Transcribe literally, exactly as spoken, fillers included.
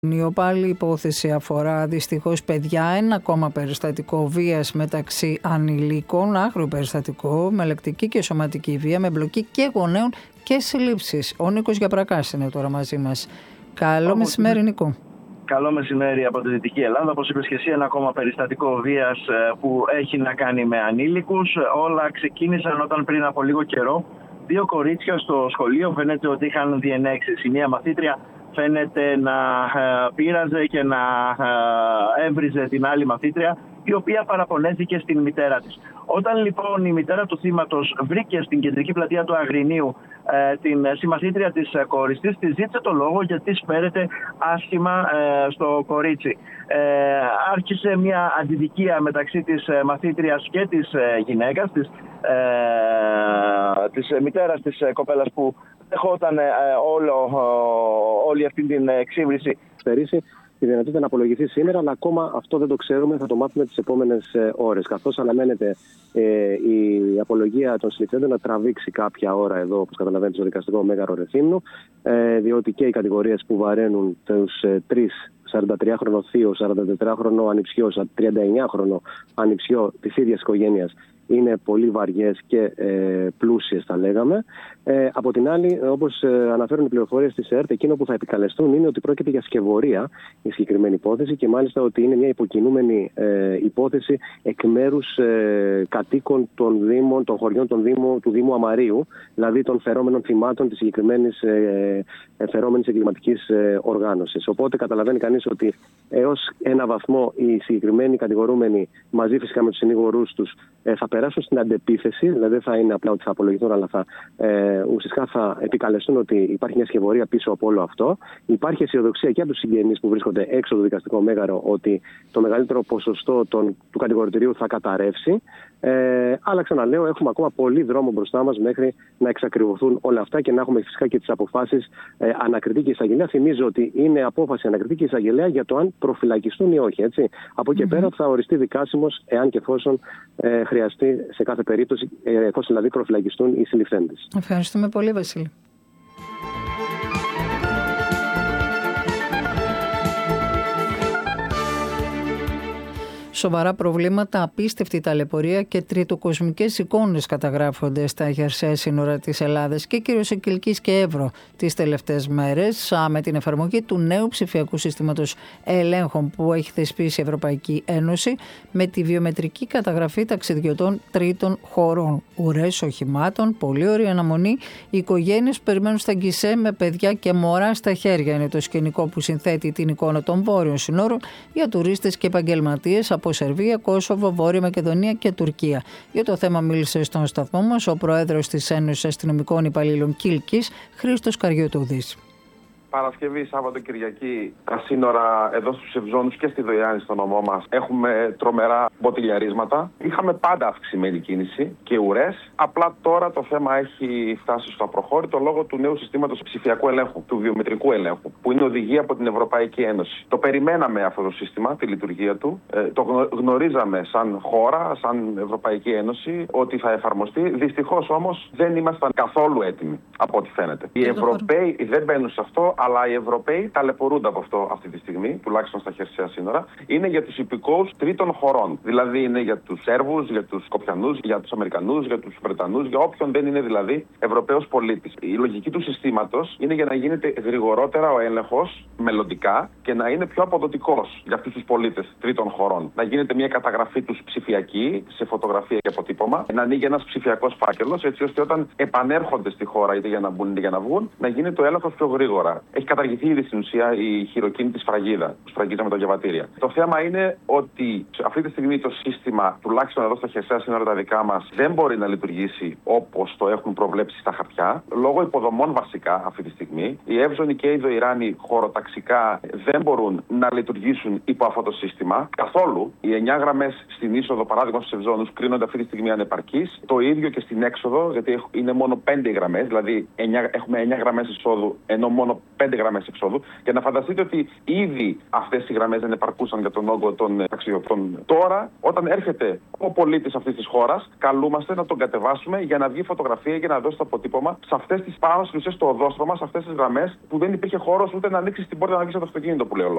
Πάλι η υπόθεση αφορά δυστυχώς παιδιά, ένα ακόμα περιστατικό βίας μεταξύ ανηλίκων, άγριο περιστατικό, με λεκτική και σωματική βία, με εμπλοκή και γονέων και συλλήψεις. Ο Νίκος Γιαπρακάς είναι τώρα μαζί μας. Καλό Όπως μεσημέρι, Νίκο. Καλό μεσημέρι από τη Δυτική Ελλάδα. Όπως είπες και εσύ, ένα ακόμα περιστατικό βίας που έχει να κάνει με ανήλικους. Όλα ξεκίνησαν όταν πριν από λίγο καιρό δύο κορίτσια στο σχολείο φαίνεται ότι είχαν διενέξεις. Η μία μαθήτρια φαίνεται να πείραζε και να έβριζε την άλλη μαθήτρια, η οποία παραπονέθηκε στην μητέρα της. Όταν λοιπόν η μητέρα του θύματος βρήκε στην κεντρική πλατεία του Αγρινίου ε, την συμμαθήτρια της κόρης της, της ζήτησε το λόγο γιατί σπέρεται άσχημα ε, στο κορίτσι. Ε, άρχισε μια αντιδικία μεταξύ της μαθήτριας και της ε, γυναίκας, της, ε, της μητέρας της κοπέλας που δεχόταν ε, όλο, ε, όλη αυτή την εξύβριση. Τη δυνατότητα να απολογηθεί σήμερα, αλλά ακόμα αυτό δεν το ξέρουμε, θα το μάθουμε τις επόμενες ε, ώρες. Καθώς αναμένεται ε, η απολογία των συλληφθέντων να τραβήξει κάποια ώρα εδώ, όπως καταλαβαίνετε, στο δικαστικό Μέγαρο Ρεθύμνου, ε, διότι και οι κατηγορίες που βαραίνουν τους ε, τρεις σαραντατριάχρονο θείο, σαραντατετράχρονο ανιψιό, τριανταεννιάχρονο ανιψιό της ίδιας οικογένειας είναι πολύ βαριές και ε, πλούσιες, θα λέγαμε. Ε, από την άλλη, όπως ε, αναφέρουν οι πληροφορίες της ΕΡΤ, εκείνο που θα επικαλεστούν είναι ότι πρόκειται για σκευωρία η συγκεκριμένη υπόθεση και μάλιστα ότι είναι μια υποκινούμενη ε, υπόθεση εκ μέρους ε, κατοίκων των δήμων, των χωριών των δήμων, του Δήμου Αμαρίου, δηλαδή των φερόμενων θυμάτων της συγκεκριμένης ε, ε, φερόμενης εγκληματικής ε, οργάνωσης. Οπότε καταλαβαίνει κανείς ότι έως ένα βαθμό οι συγκεκριμένοι κατηγορούμενοι, μαζί φυσικά με τους συνήγορούς τους, ε, θα περάσουν στην αντεπίθεση, δηλαδή δεν θα είναι απλά ότι θα απολογηθούν, αλλά θα, ε, ουσιαστικά θα επικαλεστούν ότι υπάρχει μια σκευωρία πίσω από όλο αυτό. Υπάρχει αισιοδοξία και από τους συγγενείς που βρίσκονται έξω από το δικαστικό μέγαρο ότι το μεγαλύτερο ποσοστό των, του κατηγορητηρίου θα καταρρεύσει. Ε, αλλά ξαναλέω, έχουμε ακόμα πολύ δρόμο μπροστά μας μέχρι να εξακριβωθούν όλα αυτά και να έχουμε φυσικά και τις αποφάσεις ε, ανακριτή και εισαγγελέα. Θυμίζω ότι είναι απόφαση ανακριτή και εισαγγελέα για το αν προφυλακιστούν ή όχι. Έτσι. Από εκεί mm-hmm. πέρα θα οριστεί δικάσιμος εάν και εφόσον ε, χρειαστεί σε κάθε περίπτωση, ε, εφόσον δηλαδή προφυλακιστούν οι συλληφθέντες. Ευχαριστούμε πολύ, Βασίλη. Σοβαρά προβλήματα, απίστευτη ταλαιπωρία και τριτοκοσμικές εικόνες καταγράφονται στα χερσαία σύνορα της Ελλάδας και κυρίως σε Κιλκής και Εύρο τις τελευταίες μέρες με την εφαρμογή του νέου ψηφιακού συστήματος ελέγχων που έχει θεσπίσει η Ευρωπαϊκή Ένωση με τη βιομετρική καταγραφή ταξιδιωτών τρίτων χωρών. Ουρές οχημάτων, πολύ ωραία αναμονή, οι οικογένειες που περιμένουν στα γκισέ με παιδιά και μωρά στα χέρια είναι το σκηνικό που συνθέτει την εικόνα των βόρειων συνόρων για τουρίστες και επαγγελματίες από Σερβία, Κόσοβο, Βόρεια Μακεδονία και Τουρκία. Για το θέμα μίλησε στον σταθμό μας ο Πρόεδρος της Ένωσης Αστυνομικών Υπαλλήλων Κίλκης, Χρήστος Καριωτούδης. Παρασκευή, Σάββατο, Κυριακή, τα σύνορα εδώ στους Ευζώνους και στη Δοϊάννη στο νομό μας έχουμε τρομερά μποτιλιαρίσματα. Είχαμε πάντα αυξημένη κίνηση και ουρές. Απλά τώρα το θέμα έχει φτάσει στο απροχώρητο λόγω του νέου συστήματος ψηφιακού ελέγχου, του βιομετρικού ελέγχου, που είναι οδηγία από την Ευρωπαϊκή Ένωση. Το περιμέναμε αυτό το σύστημα, τη λειτουργία του. Ε, το γνωρίζαμε σαν χώρα, σαν Ευρωπαϊκή Ένωση, ότι θα εφαρμοστεί. Δυστυχώς όμως δεν ήμασταν καθόλου έτοιμοι, από ό,τι φαίνεται. Οι Ευρωπαίοι δεν μπαίνουν σε αυτό. Αλλά οι Ευρωπαίοι ταλαιπωρούνται από αυτό αυτή τη στιγμή, τουλάχιστον στα χερσαία σύνορα. Είναι για τους υπηκόους τρίτων χωρών. Δηλαδή είναι για τους Σέρβους, για τους Σκοπιανούς, για τους Αμερικανούς, για τους Βρετανούς, για όποιον δεν είναι δηλαδή Ευρωπαίος πολίτης. Η λογική του συστήματος είναι για να γίνεται γρηγορότερα ο έλεγχος μελλοντικά και να είναι πιο αποδοτικός για αυτούς τους πολίτες τρίτων χωρών. Να γίνεται μια καταγραφή τους ψηφιακή, σε φωτογραφία και αποτύπωμα, να ανοίγει ένας ψηφιακός φάκελος, έτσι ώστε όταν επανέρχονται στη χώρα είτε για να μπουν είτε για να βγουν, να γίνεται ο έλεγχος πιο γρήγορα. Έχει καταργηθεί ήδη στην ουσία η χειροκίνητη σφραγίδα που σφραγίζαμε τα διαβατήρια. Το θέμα είναι ότι αυτή τη στιγμή το σύστημα, τουλάχιστον εδώ στα χερσαία σύνορα τα δικά μας, δεν μπορεί να λειτουργήσει όπως το έχουν προβλέψει στα χαρτιά, λόγω υποδομών βασικά αυτή τη στιγμή. Οι Εύζωνοι και οι Δοϊράνοι χωροταξικά δεν μπορούν να λειτουργήσουν υπό αυτό το σύστημα καθόλου. Οι εννιά γραμμές στην είσοδο, παράδειγμα στους Ευζώνους, κρίνονται αυτή τη στιγμή ανεπαρκείς. Το ίδιο και στην έξοδο, γιατί είναι μόνο πέντε γραμμές, δηλαδή έχουμε εννιά γραμμές εισόδου, ενώ μόνο πέντε γραμμές εξόδου. Και να φανταστείτε ότι ήδη αυτές οι γραμμές δεν επαρκούσαν για τον όγκο των ταξιδιωτών. Τώρα, όταν έρχεται ο πολίτης αυτής της χώρας, καλούμαστε να τον κατεβάσουμε για να βγει φωτογραφία και να δώσει το αποτύπωμα σε αυτές τις πάνω στις ουσίες το οδόστρωμα, σε αυτές τις γραμμές που δεν υπήρχε χώρος ούτε να ανοίξει την πόρτα να βγει από το αυτοκίνητο που λέει ο λόγος.